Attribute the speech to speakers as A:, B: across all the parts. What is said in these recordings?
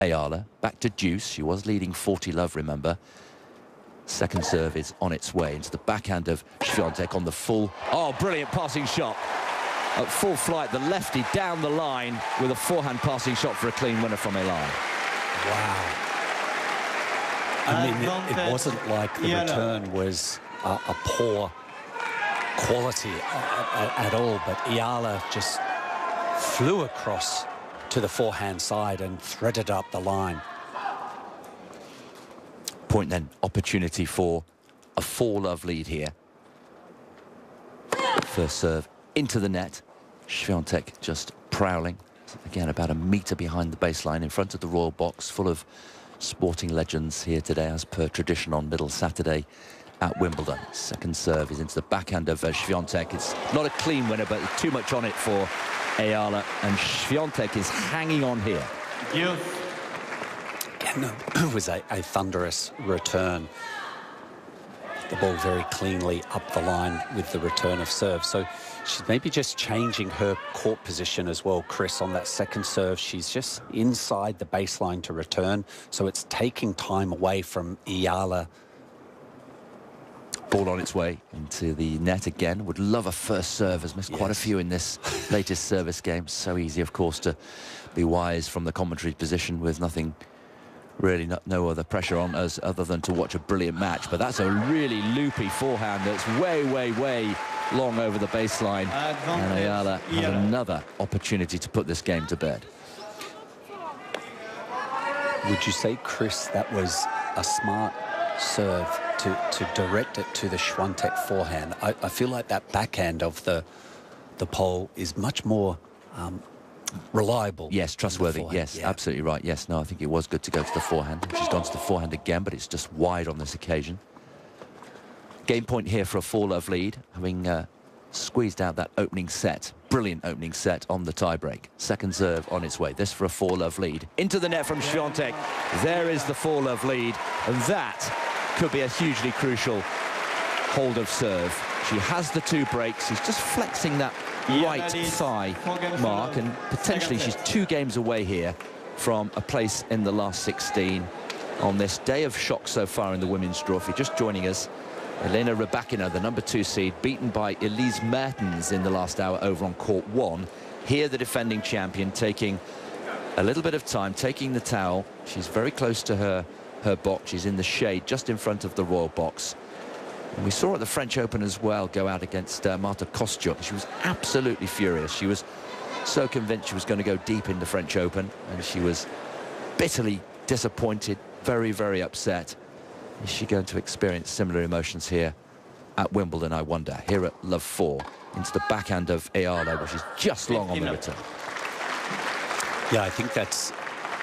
A: Ayala. Back to deuce. She was leading 40-love, remember. Second serve is on its way into the backhand of Świątek on the full. Oh, brilliant passing shot. At full flight, the lefty down the line with a forehand passing shot for a clean winner from Ayala.
B: Wow. I mean, it wasn't like the return was a poor quality at all, but Ayala just flew across to the forehand side and threaded up the line.
A: Point then, opportunity for a 4-love lead here. First serve into the net. Świątek just prowling. Again, about a metre behind the baseline in front of the Royal Box, full of sporting legends here today, as per tradition on Middle Saturday at Wimbledon. Second serve is into the backhand of Świątek. It's not a clean winner, but too much on it for Ayala, and Świątek is hanging on here.
B: Again, it was a thunderous return. The ball very cleanly up the line with the return of serve. So she's maybe just changing her court position as well, Chris, on that second serve. She's just inside the baseline to return, so it's taking time away from Ayala.
A: Ball on its way into the net again. Would love a first serve. Has missed quite a few in this latest service game. So easy, of course, to be wise from the commentary position with nothing, really no other pressure on us other than to watch a brilliant match. But that's a really loopy forehand that's way, way, way long over the baseline. And Ayala has another opportunity to put this game to bed.
B: Would you say, Chris, that was a smart serve to direct it to the Świątek forehand? I feel like that backhand of the pole is much more reliable.
A: Yes, trustworthy. Yes, absolutely right. Yes, no, I think it was good to go to the forehand. She's gone to the forehand again, but it's just wide on this occasion. Game point here for a 4-love lead, having squeezed out that opening set. Brilliant opening set on the tiebreak. Second serve on its way. This for a 4-love lead. Into the net from Świątek. There is the 4-love lead, and that could be a hugely crucial hold of serve. She has the 2 breaks. She's just flexing that right thigh mark, and potentially she's 2 games away here from a place in the last 16 on this day of shock so far in the women's draw. If you're just joining us, Elena Rybakina, the number 2 seed, beaten by Elise Mertens in the last hour over on court 1. Here the defending champion taking a little bit of time, taking the towel. She's very close to her box. She's in the shade just in front of the Royal Box. And we saw at the French Open as well go out against Marta Kostyuk. She was absolutely furious. She was so convinced she was going to go deep in the French Open, and she was bitterly disappointed, very, very upset. Is she going to experience similar emotions here at Wimbledon, I wonder? Here at Love 4, into the backhand of Ayala, which is just long on the return.
B: Yeah, I think that's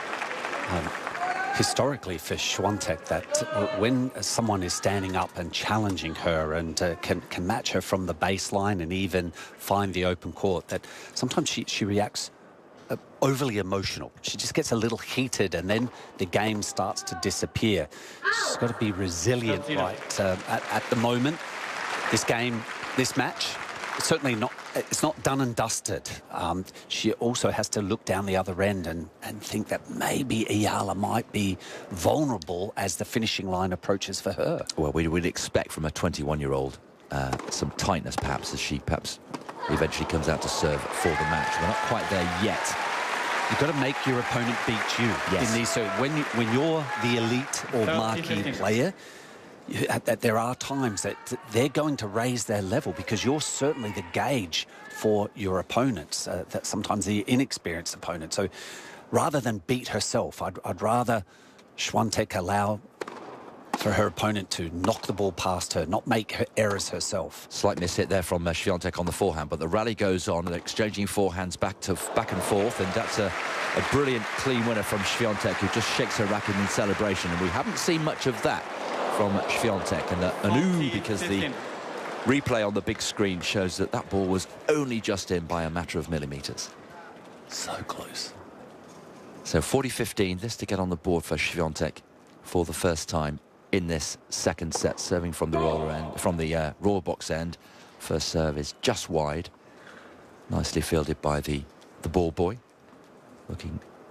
B: historically for Świątek, that when someone is standing up and challenging her and can match her from the baseline and even find the open court, that sometimes she reacts overly emotional. She just gets a little heated, and then the game starts to disappear. She's got to be resilient right at the moment. This game, this match, it's not done and dusted. She also has to look down the other end and think that maybe Ayala might be vulnerable as the finishing line approaches for her.
A: Well, we would expect from a 21-year-old some tightness, perhaps, as she eventually comes out to serve for the match. We're not quite there yet.
B: You've got to make your opponent beat you.
A: Yes.
B: In these, so when you're the elite or marquee player, there are times that they're going to raise their level because you're certainly the gauge for your opponents, that sometimes the inexperienced opponent. So rather than beat herself, I'd rather Świątek allow for her opponent to knock the ball past her, not make her errors herself.
A: Slight miss hit there from Świątek on the forehand, but the rally goes on, and exchanging forehands back and forth, and that's a brilliant clean winner from Świątek, who just shakes her racket in celebration, and we haven't seen much of that from Świątek, and an ooh, because the replay on the big screen shows that ball was only just in by a matter of millimetres.
B: So close.
A: So 40-15, this to get on the board for Świątek for the first time in this second set, serving from the Royal Box end. First serve is just wide, nicely fielded by the ball boy, looking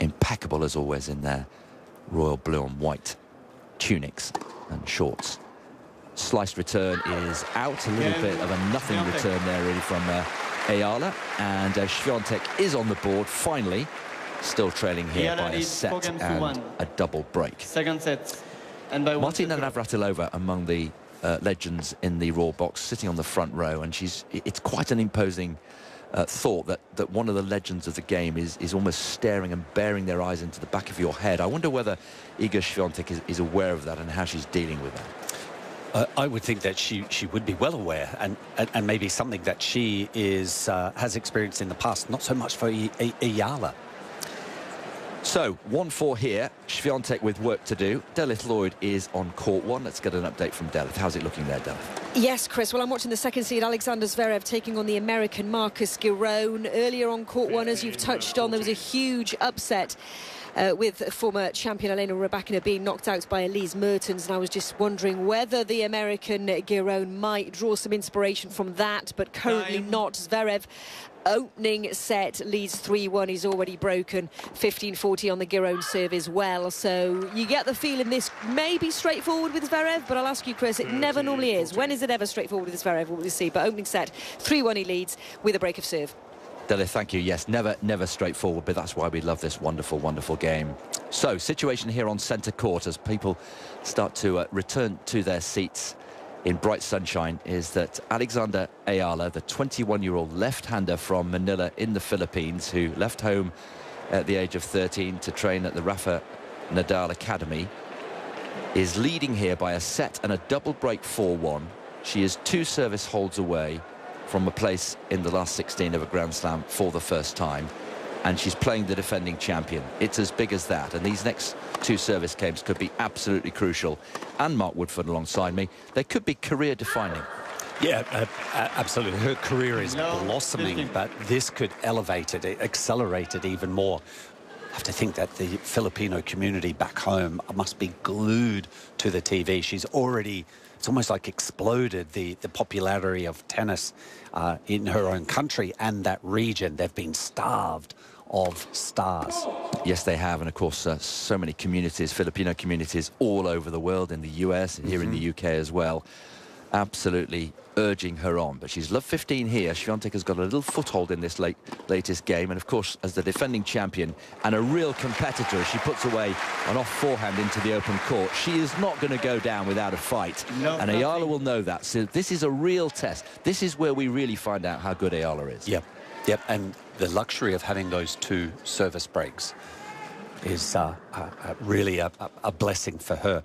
A: impeccable as always in their royal blue and white tunics and shorts. Sliced return is out, a little bit of a nothing return there really from Ayala, and Świątek is on the board finally, still trailing here by a set and a double break.
C: Second set. And by
A: Martina Navratilova among the legends in the raw box, sitting on the front row, and it's quite an imposing thought that one of the legends of the game is almost staring and bearing their eyes into the back of your head. I wonder whether Iga Świątek is aware of that and how she's dealing with that.
B: I would think that she would be well aware, and maybe something that she has experienced in the past, not so much for Ayala.
A: So, 1-4 here, Świątek with work to do. Delith Lloyd is on court one. Let's get an update from Delith. How's it looking there, Delith?
D: Yes, Chris. Well, I'm watching the second seed, Alexander Zverev, taking on the American Marcus Giron. Earlier on court one, as you've touched on, there was a huge upset with former champion Elena Rybakina being knocked out by Elise Mertens, and I was just wondering whether the American Giron might draw some inspiration from that, but currently not. Zverev, opening set, leads 3-1. He's already broken 15-40 on the Giron serve as well, so you get the feeling this may be straightforward with Zverev, but I'll ask you, Chris, it never normally is. When is it ever straightforward with Zverev? We'll see, but opening set, 3-1 he leads with a break of serve.
A: Delith, thank you. Yes, never straightforward, but that's why we love this wonderful, wonderful game. So, situation here on centre court as people start to return to their seats in bright sunshine is that Alexander Ayala, the 21-year-old left-hander from Manila in the Philippines, who left home at the age of 13 to train at the Rafa Nadal Academy, is leading here by a set and a double break 4-1. She is 2 service holds away from a place in the last 16 of a Grand Slam for the first time, and she's playing the defending champion. It's as big as that, and these next 2 service games could be absolutely crucial. And Mark Woodford alongside me, they could be career defining.
B: Yeah, absolutely. Her career is blossoming, but this could elevate it, accelerate it even more. I have to think that the Filipino community back home must be glued to the TV. She's already, it's almost like exploded the popularity of tennis in her own country and that region. They've been starved of stars.
A: Yes, they have, and of course so many communities, Filipino communities all over the world, in the US, here in the UK as well, absolutely urging her on. But she's love 15 here. Świątek has got a little foothold in this latest game, and of course as the defending champion and a real competitor, as she puts away an off forehand into the open court, she is not going to go down without a fight, and Ayala will know that. So this is a real test. This is where we really find out how good Ayala is.
B: Yep, and the luxury of having those 2 service breaks is really a blessing for her.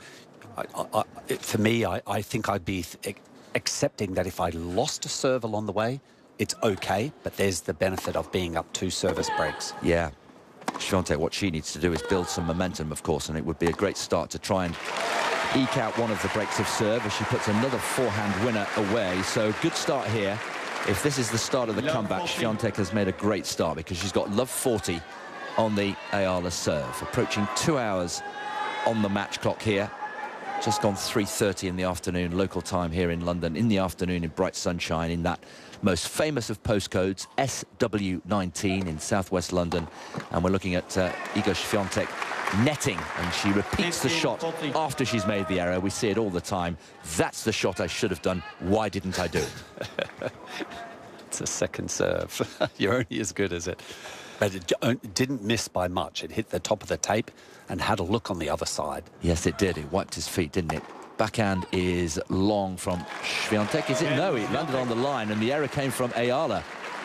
B: For me, I think I'd be accepting that if I lost a serve along the way, it's okay, but there's the benefit of being up 2 service breaks.
A: Yeah, Świątek, what she needs to do is build some momentum, of course, and it would be a great start to try and eke out one of the breaks of serve as she puts another forehand winner away. So good start here. If this is the start of the comeback, Świątek has made a great start because she's got love 40 on the Ayala serve. Approaching 2 hours on the match clock here. Just gone 3:30 in the afternoon, local time here in London, in the afternoon in bright sunshine, in that most famous of postcodes, SW19 in southwest London. And we're looking at Iga Świątek netting, and she repeats the shot after she's made the error. We see it all the time. That's the shot I should have done. Why didn't I do it?
B: It's a second serve. You're only as good as it. But it didn't miss by much. It hit the top of the tape and had a look on the other side.
A: Yes, it did. It wiped his feet, didn't it? Backhand is long from Świątek. Is it? No, it landed on the line, and the error came from Ayala.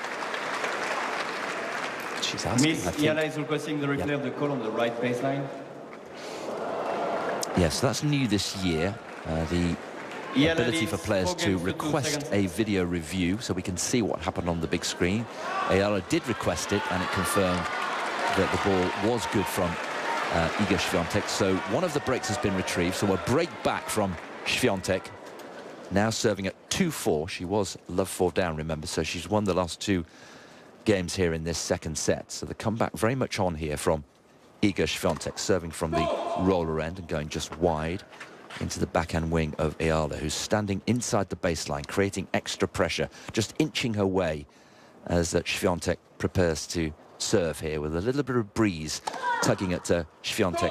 B: She's asking,
C: Miss Ayala is requesting the replay of the call on the right baseline.
A: Yes, that's new this year. The ability for players to request a video review so we can see what happened on the big screen. Ayala did request it, and it confirmed that the ball was good from Iga Świątek. So one of the breaks has been retrieved. So a break back from Świątek. Now serving at 2-4. She was love 4 down, remember, so she's won the last 2 games here in this second set. So the comeback very much on here from Iga Świątek, serving from the roller end and going just wide into the backhand wing of Ayala, who's standing inside the baseline, creating extra pressure, just inching her way as Świątek prepares to serve here with a little bit of breeze tugging at Świątek.